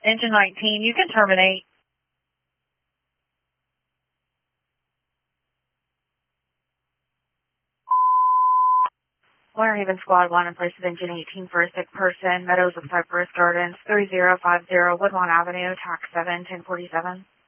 Engine 19, you can terminate. Winter Haven Squad 1 in place of Engine 18 for a sick person, Meadows of Cypress Gardens, 3050 Woodlawn Avenue, TAC 7, 1047.